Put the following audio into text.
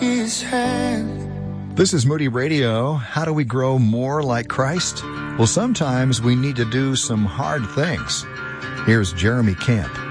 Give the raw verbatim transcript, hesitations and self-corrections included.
his hand. This is Moody Radio. How do we grow more like Christ? Well, sometimes we need to do some hard things. Here's Jeremy Camp.